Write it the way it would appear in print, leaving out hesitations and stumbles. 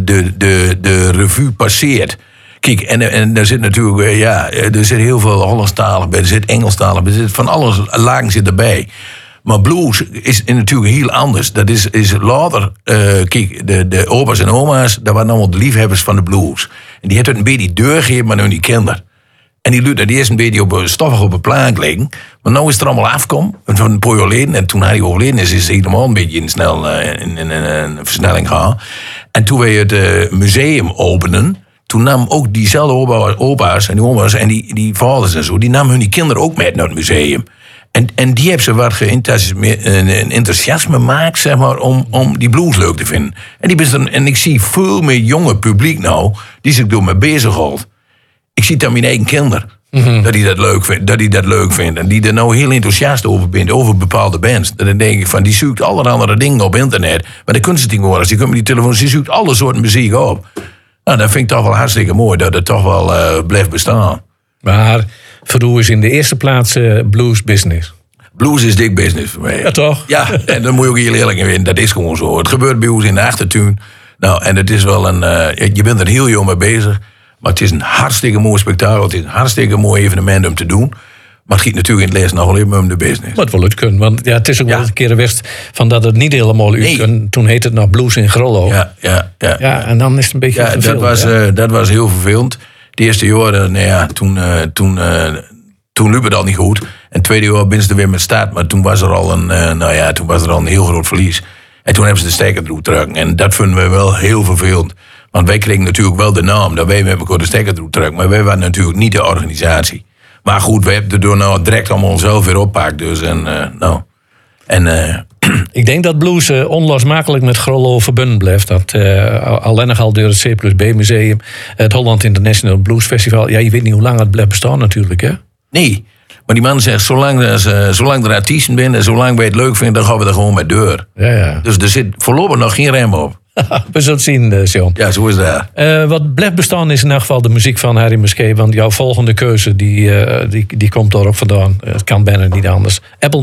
de revue passeert. Kijk, en daar zit natuurlijk, er zit heel veel Hollandstalig bij, er zit Engelstalig bij, er zit van alles lagen zit erbij. Maar blues is natuurlijk heel anders. Dat is later, kijk, de opa's en oma's, dat waren allemaal de liefhebbers van de blues. En die hebben het een beetje doorgegeven aan hun kinderen. En die liet eerst een beetje stoffig op een plank liggen. Maar nu is het er allemaal afgekomen. Van een paar jaar geleden. En toen hij overleden is het helemaal een beetje in een versnelling gaan. En toen wij het museum openen, toen nam ook diezelfde opa's en die oma's en die vaders en zo, die namen hun kinderen ook mee naar het museum. En die hebben ze wat een enthousiasme gemaakt, zeg maar, om die blues leuk te vinden. En ik zie veel meer jonge publiek nou, die zich door me bezighoudt. Ik zie het aan mijn eigen kinderen. Mm-hmm. Dat hij dat leuk vindt. En die er nou heel enthousiast over bent, over bepaalde bands. Dan denk ik van, die zoekt allerhande dingen op internet. Maar dan kunnen ze het niet horen. Die kunnen met die telefoon, die zoekt alle soorten muziek op. Nou, dat vind ik toch wel hartstikke mooi, dat het toch wel blijft bestaan. Maar voor u is in de eerste plaats blues business. Blues is dik business voor mij. Ja, toch? Ja, en dan moet je ook heel eerlijk in. Dat is gewoon zo. Het gebeurt bij ons in de achtertuin. Nou, en het is wel je bent er heel jong mee bezig. Maar het is een hartstikke mooi spektakel. Het is een hartstikke mooi evenement om te doen. Maar het gaat natuurlijk in het les nog wel even om de business. Maar het wil het kunnen. Want ja, het is ook wel een keer geweest van dat het niet helemaal uit kon. Toen heette het nog Blues in Grollo. Ja, en dan is het een beetje vervelend. Dat was heel vervelend. De eerste jaren, toen liep het al niet goed. En het tweede jaar ben ze er weer met start. Maar toen was er al een heel groot verlies. En toen hebben ze de stekker erop trekken. En dat vinden we wel heel vervelend. Want wij kregen natuurlijk wel de naam dat wij met elkaar de stekker erop trekken. Maar wij waren natuurlijk niet de organisatie. Maar goed, we hebben het door nou direct allemaal onszelf weer oppakt. Dus Ik denk dat blues onlosmakelijk met Grollo verbonden blijft. Dat alleen nog al door het C+B Museum, het Holland International Blues Festival. Ja, je weet niet hoe lang het blijft bestaan natuurlijk, hè? Nee, maar die man zegt, zolang er artiesten zijn en zolang wij het leuk vinden, dan gaan we er gewoon mee door. Ja. Dus er zit voorlopig nog geen rem op. We zullen het zien, John. Ja, zo is dat. Wat blijft bestaan is in elk geval de muziek van Harry Musquet. Want jouw volgende keuze, die komt daar ook vandaan. Het kan bijna niet anders. Apple